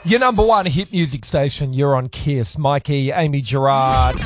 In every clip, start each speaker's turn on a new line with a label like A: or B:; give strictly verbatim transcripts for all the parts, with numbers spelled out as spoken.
A: Your number one hit music station, you're on Kiss. Mikey, Amy Gerard.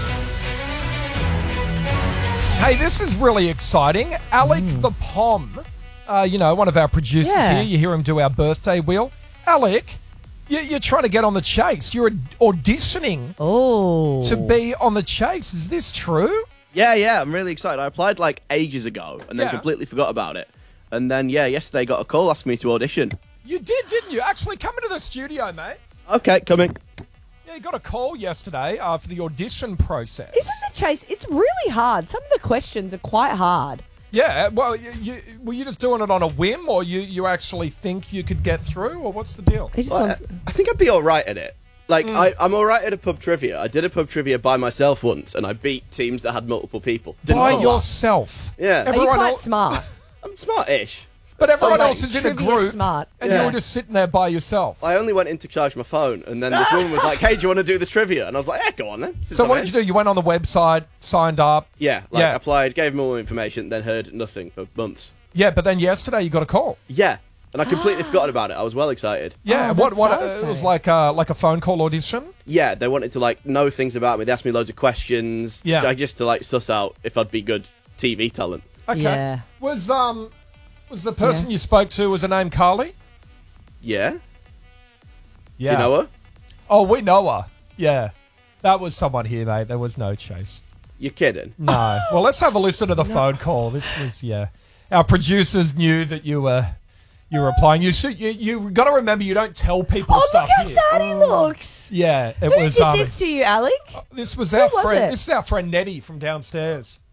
A: Hey, this is really exciting. Alec mm. the Pom, uh, you know, one of our producers
B: yeah.
A: here. You hear him do our birthday wheel. Alec, you, you're trying to get on the Chase. You're auditioning
B: oh.
A: to be on the Chase. Is this true?
C: Yeah, yeah, I'm really excited. I applied like ages ago and then
A: yeah.
C: completely forgot about it. And then, yeah, yesterday got a call asking me to audition.
A: You did, didn't you? Actually, come into the studio, mate.
C: Okay, coming.
A: Yeah, you got a call yesterday uh, for the audition process.
B: Isn't the Chase? It's really hard. Some of the questions are quite hard.
A: Yeah, well, you, you, were you just doing it on a whim, or you, you actually think you could get through, or what's the deal?
B: He just
C: Well,
B: wants-
C: I, I think I'd be all right at it. Like,
A: Mm.
C: I, I'm all right at a pub trivia. I did a pub trivia by myself once, and I beat teams that had multiple people. Didn't
A: By
C: know why.
A: yourself.
C: Yeah.
B: Are you
A: Everyone
B: quite
A: el-
B: smart?
C: I'm smart-ish.
A: But everyone
C: Something.
A: else is in a
B: Trivia
A: group,
B: smart.
A: and
C: Yeah.
A: you were just sitting there by yourself.
C: I only went in to charge my phone, and then this woman was like, hey, do you want to do the trivia? And I was like, yeah, go on then.
A: So what did you do? You went on the website, signed up.
C: Yeah, like,
A: Yeah.
C: applied, gave them all the information, then heard nothing for months.
A: Yeah, but then yesterday you got a call.
C: Yeah, and I completely forgot about it. I was well excited.
A: Yeah,
B: Oh,
A: what
B: that's
A: what
B: so
A: uh, it was
B: exciting.
A: like uh, like a phone call audition.
C: Yeah, they wanted to, like, know things about me. They asked me loads of questions.
A: Yeah.
C: like, just to, like, suss out if I'd be good T V talent.
A: Okay.
B: Yeah.
A: Was um was the person
B: Yeah.
A: you spoke to was her name Carly?
C: Yeah?
A: Yeah.
C: Do you know her?
A: Oh, we know her. Yeah. That was someone here, mate. There was no Chase.
C: You're kidding.
A: No. Well, let's have a listen to the phone call. This was yeah. Our producers knew that you were you were applying. You should you you got to remember you don't tell people
B: Oh,
A: stuff
B: look how
A: here.
B: sad he looks.
A: Yeah, it
B: Who
A: was
B: did
A: um
B: this to you, Alec?
A: this was our
B: was
A: friend
B: it?
A: this is our friend Nettie from downstairs.